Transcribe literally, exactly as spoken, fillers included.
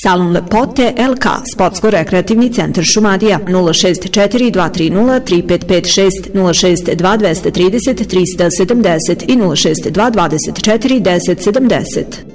Salon lepote L K, sportsko-rekreativni centar Šumadija, nula šest četiri dva tri nula tri pet pet šest, nula šest dva dva tri nula tri sedam nula i nula šest dva dvadeset četiri deset sedamdeset.